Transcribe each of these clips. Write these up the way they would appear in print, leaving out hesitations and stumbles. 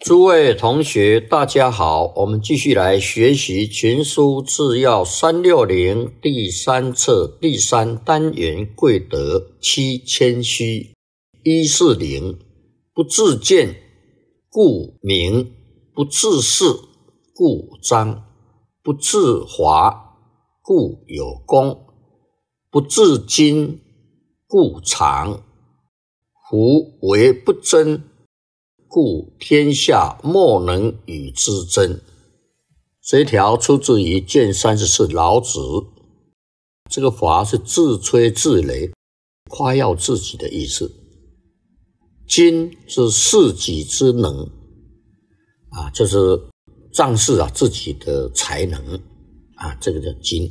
诸位同学，大家好，我们继续来学习群书治要360第3册第3单元贵德7谦虚140不自见故明，不自视故彰，不自华故有功，不自矜故长，夫为不争，故天下莫能与之争。这一条出自于卷34老子。这个法是自吹自擂，夸耀自己的意思。矜是事己之能就是仗势自己的才能这个叫矜。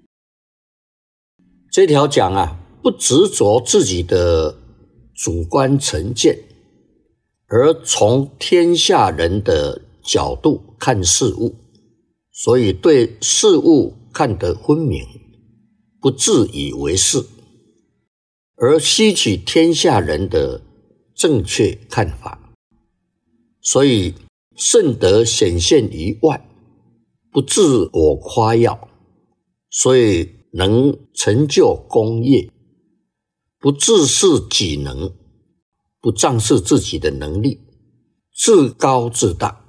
这条讲不执着自己的主观成见，而从天下人的角度看事物，所以对事物看得分明，不自以为是，而吸取天下人的正确看法，所以圣德显现于外，不自我夸耀，所以能成就功业，不自视己能，不仗势自己的能力，自高自大，